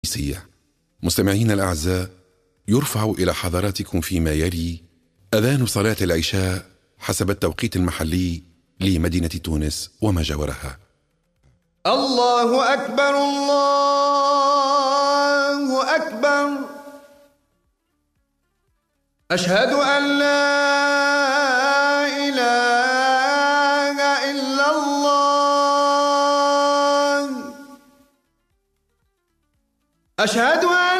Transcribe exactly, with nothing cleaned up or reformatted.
الرئيسية. مستمعينا الأعزاء، يرفع إلى حضراتكم فيما يلي أذان صلاة العشاء حسب التوقيت المحلي لمدينة تونس وما جاورها. الله أكبر الله أكبر، أشهد أن لا إله إلا الله، أشهد أن